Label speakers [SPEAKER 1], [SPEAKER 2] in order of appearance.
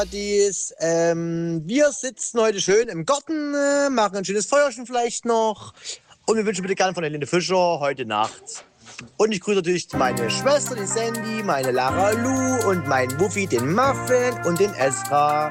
[SPEAKER 1] Wir sitzen heute schön im Garten, machen ein schönes Feuerchen vielleicht noch. Und wir wünschen bitte gerne von der Linde Fischer heute Nacht. Und ich grüße natürlich meine Schwester, die Sandy, meine Lara Lou und meinen Wuffi, den Muffin und den Esra.